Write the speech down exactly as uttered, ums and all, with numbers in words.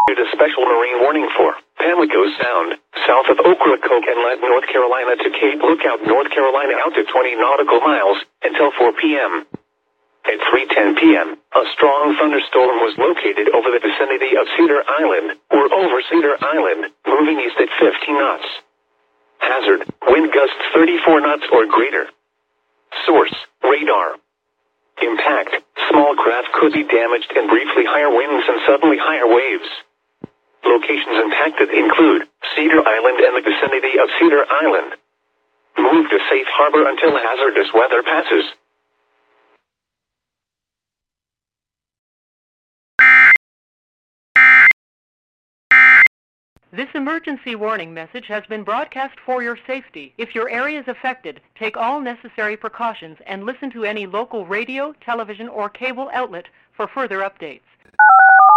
A special marine warning for Pamlico Sound, south of Ocracoke Inlet, North Carolina to Cape Lookout, North Carolina out to twenty nautical miles until four p.m. At three ten p.m., a strong thunderstorm was located over the vicinity of Cedar Island, or over Cedar Island, moving east at fifty knots. Hazard, wind gusts thirty-four knots or greater. Source, radar. Impact, small craft could be damaged and briefly higher winds and suddenly higher waves. Locations impacted include Cedar Island and the vicinity of Cedar Island. Move to safe harbor until hazardous weather passes. This emergency warning message has been broadcast for your safety. If your area is affected, take all necessary precautions and listen to any local radio, television, or cable outlet for further updates.